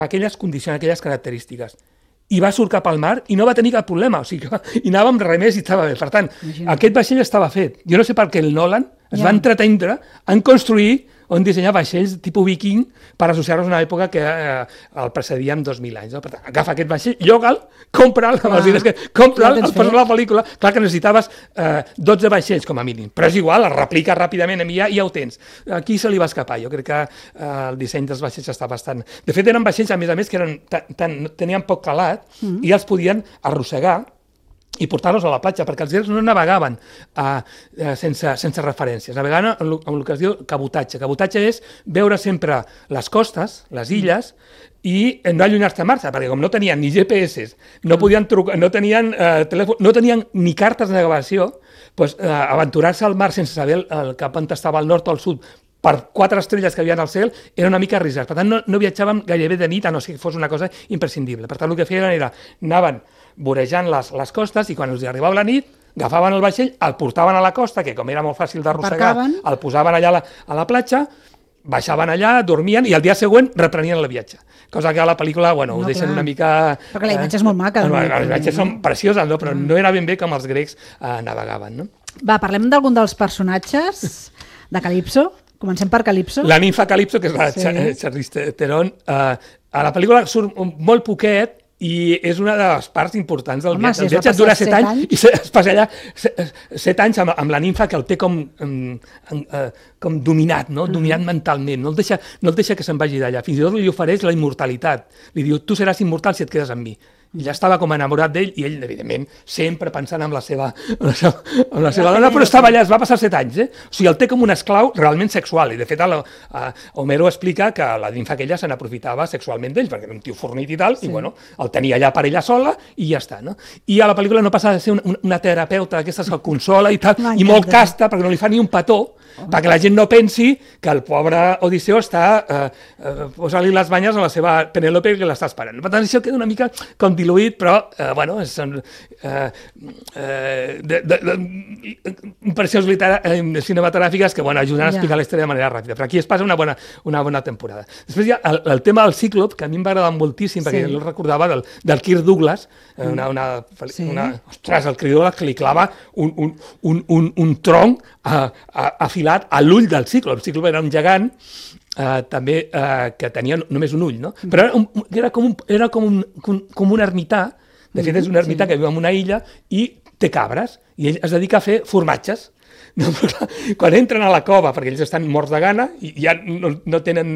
aquelles condicions, aquelles característiques. I va surcar pel mar i no va tenir cap problema, o sigui que i anava amb remés i estava bé. Per tant, aquest vaixell estava fet. Jo no sé per què el Nolan es va entretendre en construir o en dissenyar vaixells tipus viking per associar-los a una època que el precedia en 2.000 anys. No? Per tant, agafa aquest vaixell, lloga'l, compra'l, amb els diners que compra'l, el posa a la pel·lícula. Clar que necessitaves 12 vaixells com a mínim, però és igual, el replica ràpidament i ja ho tens. Aquí se li va escapar. Jo crec que el disseny dels vaixells està bastant... De fet, eren vaixells, a més, que tenien poc calat i els podien arrossegar i portar-los a la platja, perquè els grecs no navegaven sense referències, navegaven amb el que es diu cabotatge. Cabotatge és veure sempre les costes, les illes, i no allunyar-se a marxa, perquè com no tenien ni GPS, no podien trucar, no tenien telèfon, no tenien ni cartes de navegació, doncs aventurar-se al mar sense saber cap on estava al nord o al sud, per 4 estrelles que hi havia al cel, era una mica arriscat. Per tant, no viatjàvem gairebé de nit, a no ser que fos una cosa imprescindible. Per tant, el que feien era, anaven vorejant les costes i quan els arribava la nit, agafaven el vaixell, el portaven a la costa, que com era molt fàcil d'arrossegar, el posaven allà a la platja, baixaven allà, dormien i el dia següent reprenien el viatge. Cosa que a la pel·lícula, bueno, ho deixen una mica... Perquè la imatge és molt maca. Les imatges són precioses, no? Però no era ben bé com els grecs navegaven, no? Va, parlem d'algun dels personatges de Calipso. Comencem per Calipso. La ninfa Calipso, que és la Charlize Theron, a la pel·lícula surt molt poquet i és una de les parts importants del viatge. El viatge dura 7 anys i es passa allà 7 anys amb la ninfa que el té com dominat, no? Dominat mentalment. No el deixa que se'n vagi d'allà. Fins i tot li ofereix la immortalitat. Li diu, tu seràs immortal si et quedes amb mi. I ja estava com enamorat d'ell i ell, evidentment, sempre pensant en la seva dona, però estava allà, es va passar 7 anys, O sigui, el té com un esclau realment sexual, i de fet Homero explica que la ninfa aquella se n'aprofitava sexualment d'ell, perquè era un tio fornit i tal, i bueno, el tenia allà per ella sola i ja està, no? I a la pel·lícula no passa de ser una terapeuta d'aquestes que el consola i tal, i molt casta, perquè no li fa ni un petó, perquè la gent no pensi que el pobre Odisseu està posant-li les banyes a la seva Penèlope que l'està esperant. Per tant, això queda una mica com diluït, però, bueno, són impressions cinematogràfiques que, bueno, ajuden a explicar la història de manera ràpida. Però aquí es passa una bona temporada. Després hi ha el tema del Cíclop, que a mi em va agradar moltíssim, perquè jo el recordava del Kirk Douglas, ostres, el Kirk Douglas que li clava un tronc afilat a l'ull del Cíclop. El Cíclop era un gegant també que tenia només un ull, no? Però era com un ermità, de fet és un ermità que viu en una illa i té cabres, i ell es dedica a fer formatges. No, però quan entren a la cova, perquè ells estan morts de gana i ja no tenen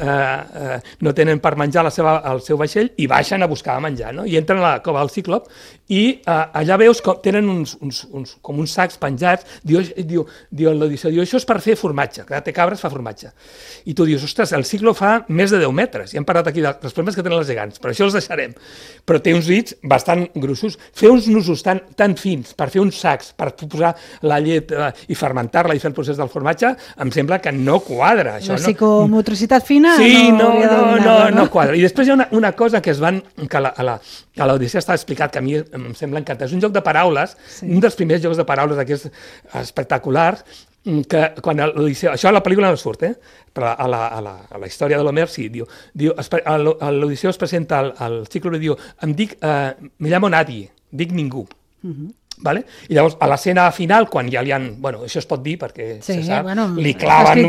per menjar el seu vaixell i baixen a buscar menjar, no? I entren a la cova del Cíclop i allà veus com tenen com uns sacs penjats. Diu l'Odisseu, això és per fer formatge, que té cabres, fa formatge. I tu dius, ostres, el Cíclop fa més de 10 metres, i hem parlat aquí dels problemes que tenen els gegants, però això els deixarem. Però té uns dits bastant grossos. Fer uns nusos tan fins per fer uns sacs, per posar la llet i fermentar-la i fer el procés del formatge, em sembla que no quadra. La psicomotricitat fina no quadra. I després hi ha una cosa que a l'Odissea està explicat, que a mi em sembla encantat. És un joc de paraules, un dels primers jocs de paraules d'aquests espectaculars, que quan l'Odissea... Això a la pel·lícula no surt, però a la història de l'Homer sí. L'Odisseu es presenta al Cíclop i diu, me llamo nadie, dic ningú. Vale? I llavors a l'escena final, quan ja li han... Bueno, això es pot dir perquè se sap, li claven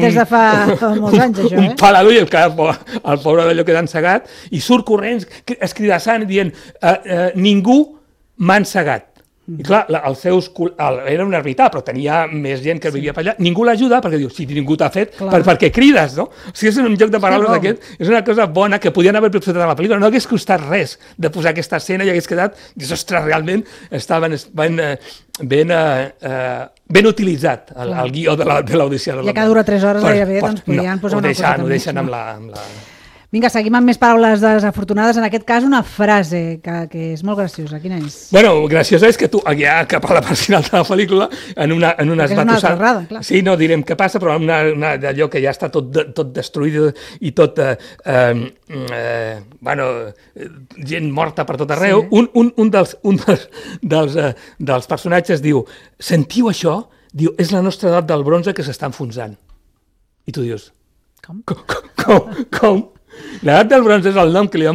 un pal a l'ull, el pobre d'allò queda encegat, i surt corrents escridassant dient ningú m'ha encegat. I clar, era un ermità, però tenia més gent que vivia per allà. Ningú l'ajuda perquè diu, si ningú t'ha fet, per què crides, no? O sigui, és un joc de paraules d'aquest, és una cosa bona que podien haver presentat a la pel·lícula. No hagués costat res de posar aquesta escena i hagués quedat, dius, ostres, realment estaven ben utilitzat el guió de l'Odissea. Ja que dura 3 hores gairebé, doncs podien posar una cosa. Ho deixen amb la... Vinga, seguim amb més paraules desafortunades. En aquest cas, una frase que és molt graciosa. Quina és? Bueno, graciosa és que tu, ja cap a la part final de la pel·lícula, en unes batossades... Sí, no direm què passa, però d'allò que ja està tot destruït i tot... gent morta per tot arreu. Un dels personatges diu, sentiu això? Diu, és la nostra edat del bronze que s'està enfonsant. I tu dius... Com? L'edat del bronze és el nom que li van